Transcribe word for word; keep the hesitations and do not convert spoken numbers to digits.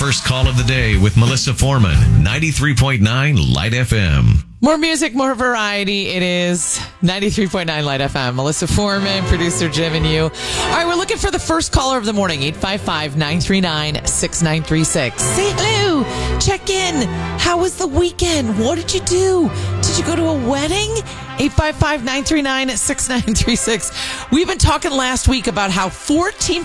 first call of the day with Melissa Foreman, ninety-three point nine Light F M. More music, more variety. It is ninety-three point nine Light F M. Melissa Foreman, producer Jim and you. All right, we're looking for the first caller of the morning, eight five five, nine three nine, six nine three six. Say hello. Check in. How was the weekend? What did you do? Did you go to a wedding? eight five five, nine three nine, six nine three six. We've been talking last week about how fourteen